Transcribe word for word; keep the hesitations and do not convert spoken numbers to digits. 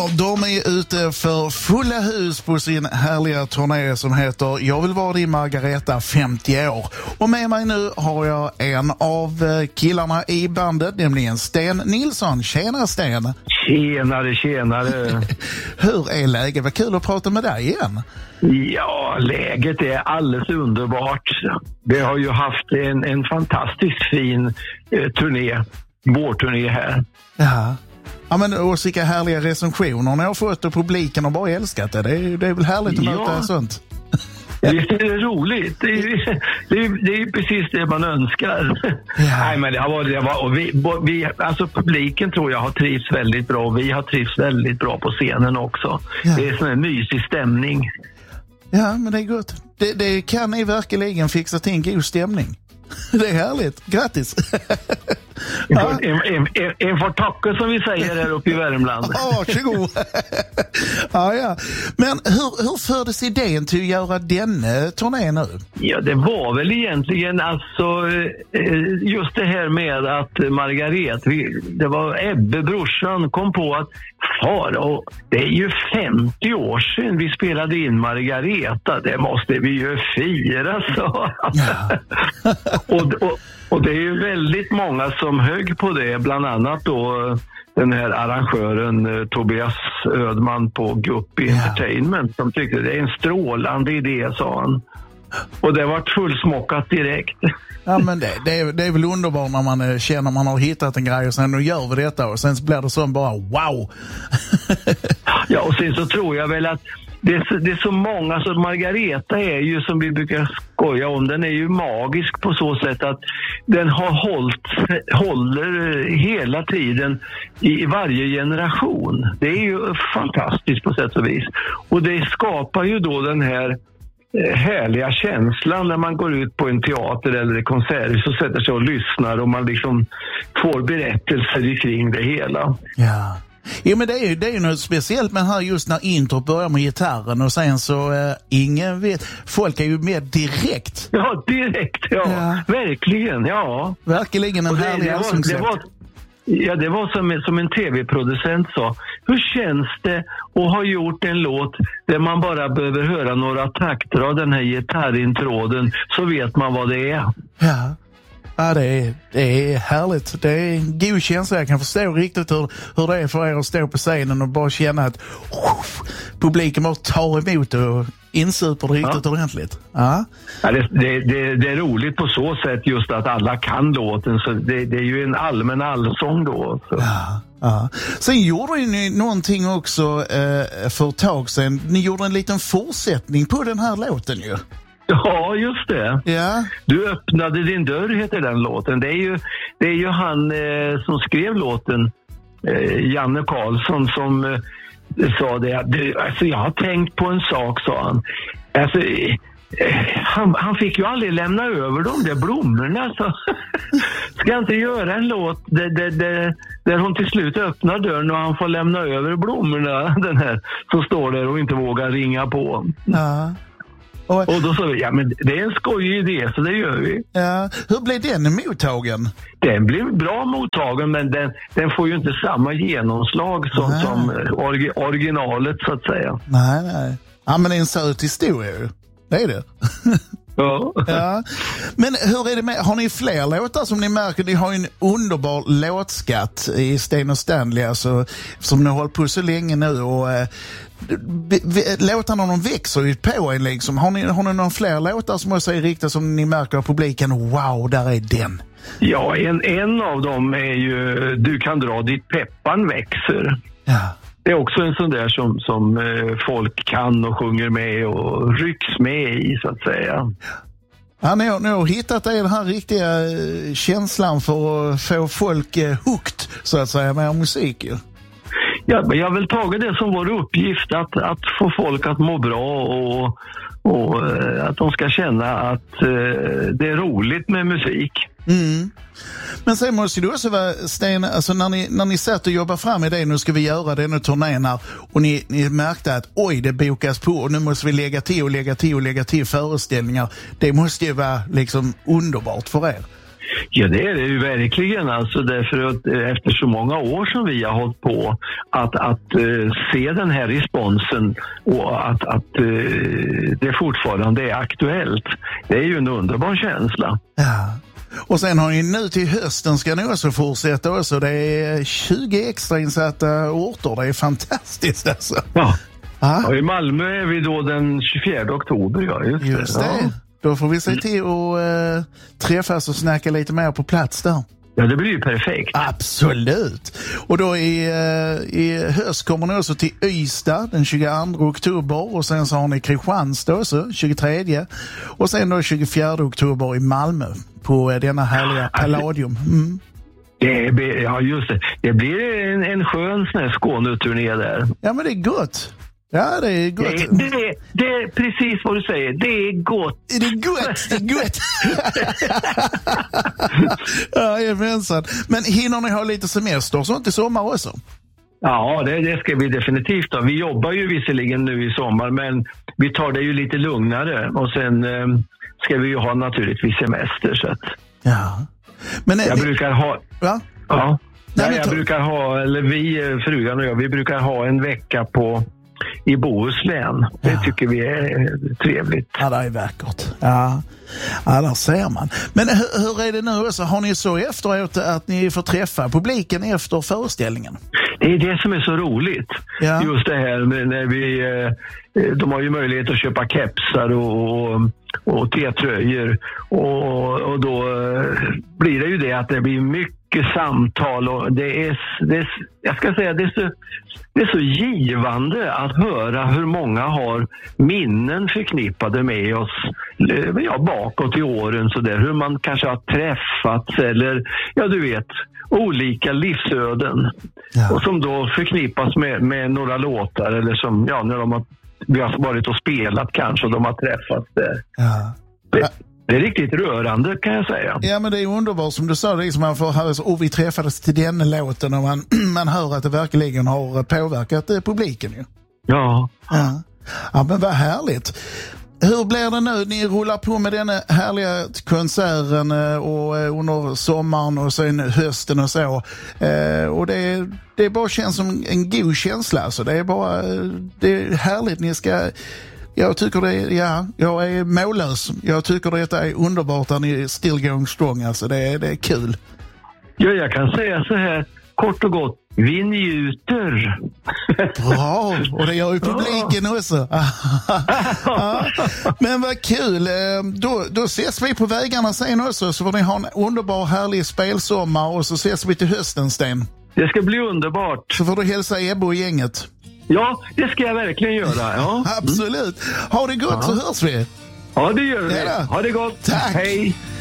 Ja, de är ute för fulla hus på sin härliga turné som heter Jag vill vara din Margareta femtio år. Och med mig nu har jag en av killarna i bandet, nämligen Sten Nilsson. Tjena Sten! Tjenare, tjenare! Hur är läget? Vad kul att prata med dig igen. Ja, läget är alldeles underbart. Vi har ju haft en, en fantastiskt fin eh, turné, vårturné här. Ja. Ja, men och vilka härliga recensioner ni har fått och publiken har bara älskat det. Det är, det är väl härligt att ja. möta sånt. Visst är det roligt. Det är, det är, det är precis det man önskar. Ja. Nej, men det har varit, det var, och vi, vi, alltså publiken tror jag har trivts väldigt bra. Vi har trivts väldigt bra på scenen också. Ja. Det är sån en mysig stämning. Ja, men det är gott. Det, det kan ni verkligen fixa till en god stämning. Det är härligt. Grattis! Ja. En, en, en, en får tacka som vi säger här uppe i Värmland. Ja, varsågod. Ja, ja. Men hur, hur fördes idén till att göra denna turné nu? Ja, det var väl egentligen alltså just det här med att Margareta, det var Ebbe, brorsan, kom på att far, och det är ju femtio år sedan vi spelade in Margareta. Det måste vi ju fira, så. Ja. och, och, och det är ju väldigt många som hög på det, bland annat då den här arrangören Tobias Ödman på Guppy Entertainment, som tyckte det är en strålande idé, sa han. Och det var fullsmockat direkt. Ja, men det, det, är, det är väl underbart när man känner man har hittat en grej och sen nu gör vi detta och sen blir det så bara wow. Ja, och sen så tror jag väl att det är, så, det är så många, så Margareta är ju, som vi brukar skoja om, den är ju magisk på så sätt att den har hållit, håller hela tiden i varje generation. Det är ju fantastiskt på sätt och vis. Och det skapar ju då den här härliga känslan när man går ut på en teater eller en konsert och sätter sig och lyssnar och man liksom får berättelser kring det hela. Ja. Ja, men det är ju det är ju något speciellt med här just när intro börjar med gitarren och sen så eh, ingen vet, folk är ju med direkt. Ja, direkt, ja. ja. Verkligen, ja. Verkligen en härlig det var, Ja, det var som, som en tv-producent sa. Hur känns det att ha gjort en låt där man bara behöver höra några takter av den här gitarrintråden, så vet man vad det är? Ja. Ja, det är, det är härligt. Det är en god känsla. Jag kan förstå riktigt hur, hur det är för er att stå på scenen och bara känna att uff, publiken bara tar emot och insuper det riktigt ja. ordentligt. Ja. Ja, det, det, det, det är roligt på så sätt just att alla kan låten. Så det, det är ju en allmän allsång då. Så. Ja, ja. Sen gjorde ni någonting också eh, för ett tag sedan. Ni gjorde en liten fortsättning på den här låten ju. Ja, just det. Ja. Du öppnade din dörr heter den låten. Det är ju, det är ju han eh, som skrev låten, eh, Janne Karlsson, som eh, sa det. Du, alltså, jag har tänkt på en sak, sa han. Alltså, eh, han, han fick ju aldrig lämna över de där blommorna. Så. Ska jag inte göra en låt där, där, där, där hon till slut öppnar dörren och han får lämna över blommorna, den här som står där och inte vågar ringa på. Ja. Och, och då sa vi, ja men det är en skojig idé, så det gör vi. Ja, hur blev den mottagen? Den blev bra mottagen, men den, den får ju inte samma genomslag som, som orgi, originalet, så att säga. Nej, nej. Ja, men det är en söt historia ju. Det är det. Ja. Ja. Men hur är det med, har ni fler låtar som ni märker? Ni har ju en underbar låtskatt i Sten och Stanley, alltså, som ni har hållit på så länge nu, och eh, låtarna de växer ju på en liksom. Har ni, har ni några fler låtar som också är riktigt som ni märker av publiken, wow, där är den? Ja, en, en av dem är ju Du kan dra ditt peppan växer. Ja. Det är också en sån där som, som eh, folk kan och sjunger med och rycks med i, så att säga. Ja, ni har, ni har hittat den här riktiga eh, känslan för att få folk eh, hooked, så att säga, med musik ju. Ja, men jag vill ta det som vår uppgift att, att få folk att må bra och, och uh, att de ska känna att uh, det är roligt med musik. Mm. Men sen måste du också vara, Sten, alltså när ni, när ni satt och jobbade fram i det, nu ska vi göra det nu turnén här, och ni, ni märkte att oj, det bokas på och nu måste vi lägga till och lägga till och lägga till föreställningar. Det måste ju vara liksom underbart för er. Ja, det är det ju verkligen. Alltså därför att efter så många år som vi har hållit på att, att uh, se den här responsen och att, att uh, det fortfarande är aktuellt. Det är ju en underbar känsla. Ja. Och sen har ni nu till hösten ska ni också fortsätta också. Det är tjugo extrainsatta orter. Det är fantastiskt alltså. Ja. Ja, i Malmö är vi då den tjugofjärde oktober. Ja, just det. Just det. Ja. Då får vi se till att uh, träffas och snacka lite mer på plats där. Ja, det blir ju perfekt. Absolut. Och då i, uh, i höst kommer ni också till Ystad den tjugoandra oktober. Och sen så har ni Kristianstad också, tjugotredje. Och sen då tjugofjärde oktober i Malmö på uh, denna härliga Palladium. Mm. Det blir, ja, just det. Det blir en, en skön sån här Skåneturné där. Ja, men det är gott. Ja, det är gott. Det, det, det är precis vad du säger. Det är gott. Det är gott, det är gott. Ja, jajamensan. Men hinner ni ha lite semester och sånt i sommar också? Ja, det, det ska vi definitivt ha. Vi jobbar ju visserligen nu i sommar, men vi tar det ju lite lugnare. Och sen eh, ska vi ju ha naturligtvis semester. Så att... Ja. Men jag det... brukar ha... Ja? Ja. Nej, Nej, jag ta... brukar ha, eller vi, frugan och jag, vi brukar ha en vecka på i Bohuslän. Det ja. tycker vi är trevligt. Ja, det är vackert. Ja, ja där ser man. Men hur, hur är det nu också? Har ni så efteråt att ni får träffa publiken efter föreställningen? Det är det som är så roligt. Ja. Just det här med när vi... De har ju möjlighet att köpa kepsar och, och, och T-tröjor. Och, och då blir det ju det att det blir mycket samtal. Och det är, det är, jag ska säga, det är så... Det är så givande att höra hur många har minnen förknippade med oss ja, bakåt i åren. Så där, hur man kanske har träffats eller, ja du vet, olika livsöden. Ja. Och som då förknippas med, med några låtar eller som, ja, när de har, vi har varit och spelat kanske och de har träffats där. Ja. Det, det är riktigt rörande kan jag säga. Ja, men det är underbart som du sa, det är som man får höra så, och vi träffades till den låten och man, man hör att det verkligen har påverkat eh, publiken ju. Ja. Ja. Ja, men vad härligt. Hur blir det nu? Ni rullar på med den härliga konserten och under sommaren och sen hösten och så. Eh, och det, det bara känns som en god känsla. Alltså. Det är bara det är härligt. Ni ska... Jag tycker det är, ja, jag är mållös. Jag tycker det är underbart att ni är still going strong. Alltså det är, det är kul. Ja, jag kan säga så här, kort och gott. Vi njuter. Bra, och det gör ju publiken också. Ja, men vad kul. Då, då ses vi på vägarna sen också, så får ni ha en underbar härlig spelsommar och så ses vi till hösten, Sten. Det ska bli underbart. Så får du hälsa Ebbe och gänget. Ja, det ska jag verkligen göra. Ja. Absolut. Ha det gott, ja. Så hörs vi. Ja, det gör vi. Ha det gott. Tack. Hej.